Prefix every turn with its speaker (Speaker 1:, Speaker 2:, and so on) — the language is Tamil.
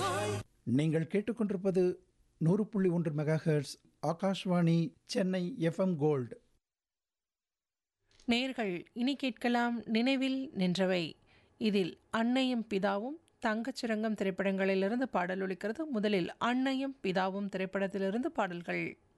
Speaker 1: நீங்கள் கேட்டுக்கொண்டிருப்பது 100.1 megahertz Akashvani Chennai FM gold.
Speaker 2: நேர்கள் இனி கேட்கலாம் நினைவில் நின்றவை. இதில் அன்னையும் பிதாவும் தங்கச்சிரங்கம் திரைப்படங்களிலிருந்து பாடல் ஒலிக்கிறது. முதலில் அன்னையும் பிதாவும் திரைப்படத்திலிருந்து பாடல்கள்.